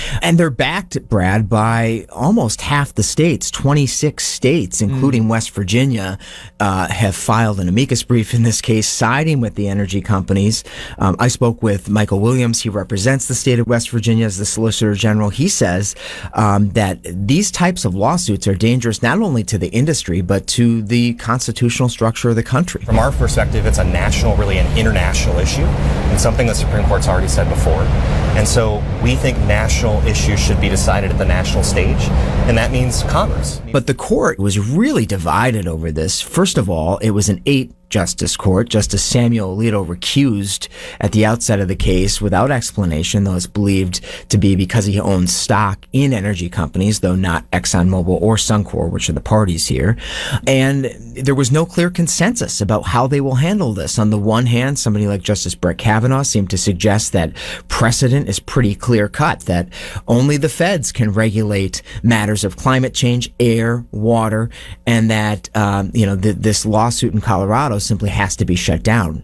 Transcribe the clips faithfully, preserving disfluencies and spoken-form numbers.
And they're backed, Brad, by almost half the states. twenty-six states, including mm. West Virginia, uh, have filed an amicus brief in this case, siding with the energy companies. Um, I spoke with Michael Williams. He represents the state of West Virginia as the Solicitor General. He says um, that these types of lawsuits are dangerous not only to the industry, but to the constitutional structure of the country. From our perspective, it's a national, really an international issue, and something the Supreme Court's already said before. And so we think national issues should be decided at the national stage, and that means Congress. But the court was really divided over this. First of all, it was an eight Justice Court. Justice Samuel Alito recused at the outset of the case without explanation, though it's believed to be because he owns stock in energy companies, though not ExxonMobil or Suncor, which are the parties here. And there was no clear consensus about how they will handle this. On the one hand, somebody like Justice Brett Kavanaugh seemed to suggest that precedent is pretty clear cut, that only the feds can regulate matters of climate change, air, water, and that, um, you know, th- this lawsuit in Colorado simply has to be shut down.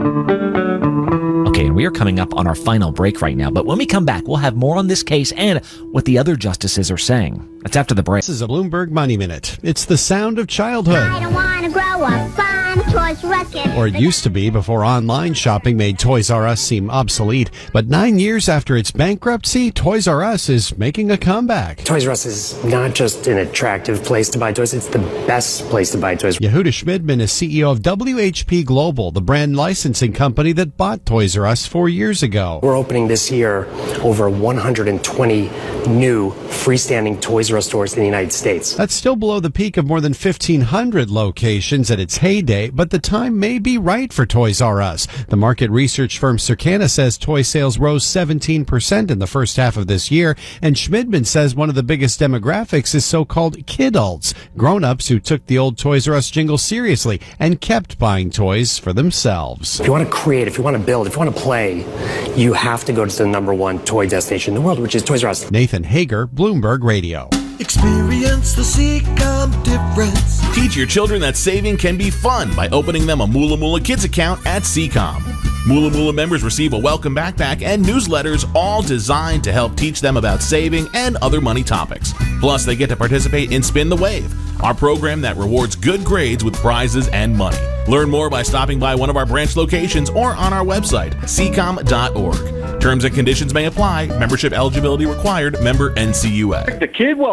Okay, and we are coming up on our final break right now, but when we come back, we'll have more on this case and what the other justices are saying. That's after the break. This is a Bloomberg Money Minute. It's the sound of childhood. I don't want to grow up fun, Toys R Us kid. Or it used to be before online shopping made Toys R Us seem obsolete. But nine years after its bankruptcy, Toys R Us is making a comeback. Toys R Us is not just an attractive place to buy toys, it's the best place to buy toys. Yehuda Schmidman is C E O of W H P Global, the brand licensing company that bought Toys R Us four years ago. We're opening this year over one hundred twenty new freestanding Toys R Us stores in the United States. That's still below the peak of more than fifteen hundred locations at its heyday, but the time may be right for Toys R Us. The market research firm Circana says toy sales rose seventeen percent in the first half of this year, and Schmidman says one of the biggest demographics is so-called kidults, grown-ups who took the old Toys R Us jingle seriously and kept buying toys for themselves. If you want to create, if you want to build, if you want to play, you have to go to the number one toy destination in the world, which is Toys R Us. Nathan Hager, Bloomberg Radio. Experience the Seacom difference. Teach your children that saving can be fun by opening them a Moola Moola Kids account at Seacom. Moola Moola members receive a welcome backpack and newsletters, all designed to help teach them about saving and other money topics. Plus, they get to participate in Spin the Wave, our program that rewards good grades with prizes and money. Learn more by stopping by one of our branch locations or on our website, seacom dot org. Terms and conditions may apply. Membership eligibility required. Member N C U A. The kid will